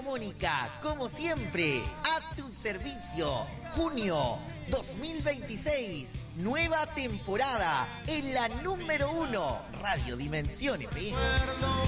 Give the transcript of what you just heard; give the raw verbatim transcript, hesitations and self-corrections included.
Mónica, como siempre, a tu servicio. Junio dos mil veintiséis, nueva temporada en la número uno, Radio Dimensión F M.